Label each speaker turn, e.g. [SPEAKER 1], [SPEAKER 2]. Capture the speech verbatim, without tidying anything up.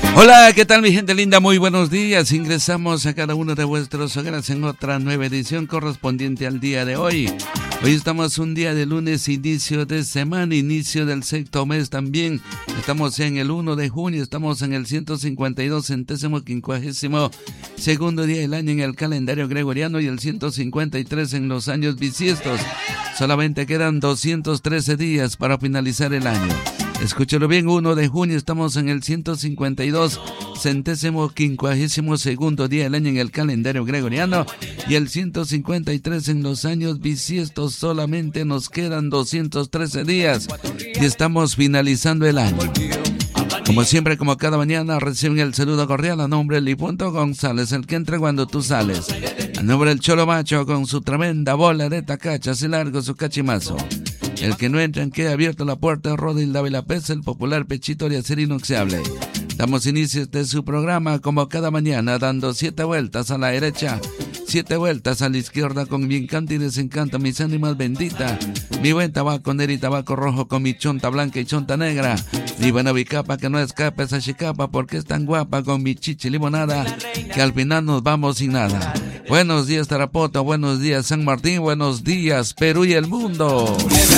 [SPEAKER 1] Hola, ¿qué tal mi gente linda? Muy buenos días. Ingresamos a cada uno de vuestros hogares en otra nueva edición correspondiente al día de hoy. Hoy estamos un día de lunes, inicio de semana, inicio del sexto mes también. Estamos en el uno de junio, estamos en el ciento cincuenta y dos, centésimo quincuagésimo segundo día del año en el calendario gregoriano y el ciento cincuenta y tres en los años bisiestos. Solamente quedan doscientos trece días para finalizar el año. Escúchalo bien, uno de junio, estamos en el ciento cincuenta y dos, centésimo quincuagésimo segundo día del año en el calendario gregoriano y el ciento cincuenta y tres en los años bisiestos. Solamente nos quedan doscientos trece días y estamos finalizando el año. Como siempre, como cada mañana, reciben el saludo cordial a nombre de Lipunto González, el que entra cuando tú sales. A nombre del Cholo Macho con su tremenda bola de tacachas y largo su cachimazo. El que no entra en queda abierto la puerta, Rodil Dávila Pez, el popular pechito de acero inoxidable. Damos inicio de su programa como cada mañana, dando siete vueltas a la derecha, siete vueltas a la izquierda con mi encanto y desencanto, mis ánimas bendita. Mi buen tabaco negro y tabaco rojo con mi chonta blanca y chonta negra. Mi buena bicapa que no escapa esa chicapa porque es tan guapa con mi chichi limonada que al final nos vamos sin nada. Buenos días Tarapoto, buenos días San Martín, buenos días Perú y el mundo.